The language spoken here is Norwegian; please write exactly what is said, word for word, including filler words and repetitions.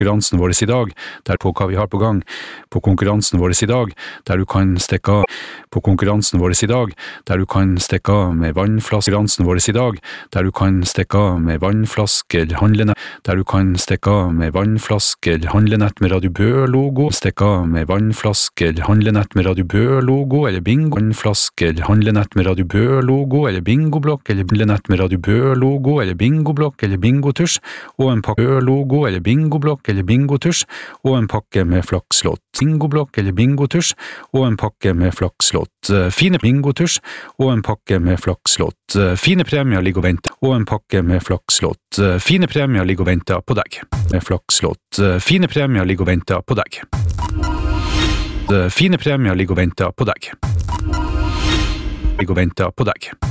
konkurransen vår i dag, der på hva vi har på gang, på konkurransen vår i dag, der du kan stikke av, på konkurransen vår i dag, der du kan stikke av med vannflasker, konkurransen vår i dag, der du kan stikke av med vannflasker, handlenett, der du kan stikke av med vannflasker, handlenett med Radio Bø-logo, stikke av med vannflasker, handlenett med Radio Bø-logo, eller bingo, vannflasker, handlenett med Radio Bø-logo, eller bingoblokk, eller handlenett med Radio Bø-logo, eller bingoblokk, eller bingotusj, og en pakke Bø-logo, eller bingoblokk, eller bingotusj, og en pakke med flakslott, bingoblokk, eller bingotusj, og en pakke med flakslott, fine bingotusj, og en pakke med flakslott, fine premier ligger og venter, og en pakke med flakslott, fine premier ligger og venter på deg, med flakslott, fine premier ligger og venter på deg, fine premier ligger og venter på deg, ligger og venter på deg.